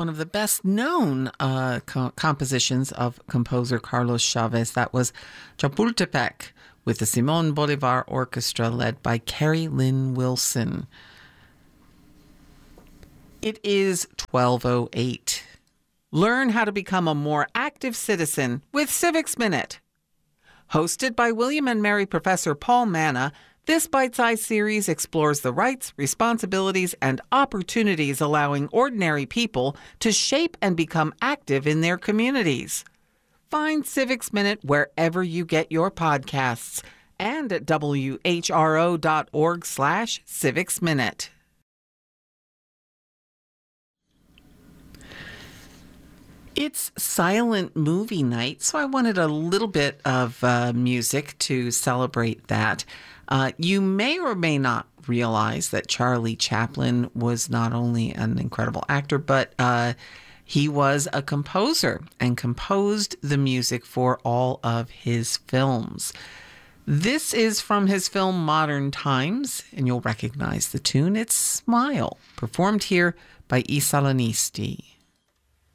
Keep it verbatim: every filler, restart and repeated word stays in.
one of the best known uh, co- compositions of composer Carlos Chavez. That was Chapultepec with the Simon Bolivar Orchestra led by Carrie Lynn Wilson. It is twelve oh eight. Learn how to become a more active citizen with Civics Minute. Hosted by William and Mary Professor Paul Manna, this bite-sized series explores the rights, responsibilities, and opportunities allowing ordinary people to shape and become active in their communities. Find Civics Minute wherever you get your podcasts and at W H R O dot org slash Civics Minute. It's silent movie night, so I wanted a little bit of uh, music to celebrate that. Uh, you may or may not realize that Charlie Chaplin was not only an incredible actor, but uh, he was a composer and composed the music for all of his films. This is from his film Modern Times, and you'll recognize the tune. It's Smile, performed here by I Salonisti.